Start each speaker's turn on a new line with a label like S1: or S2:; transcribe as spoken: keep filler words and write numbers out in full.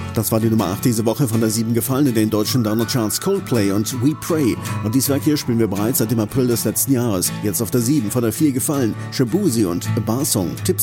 S1: Das war die Nummer acht diese Woche von der sieben gefallen in den deutschen Download-Charts Coldplay und We Pray. Und dieses Werk hier spielen wir bereits seit dem April des letzten Jahres. Jetzt auf der sieben von der vier gefallen Shaboozey und A Bar Song. Tipps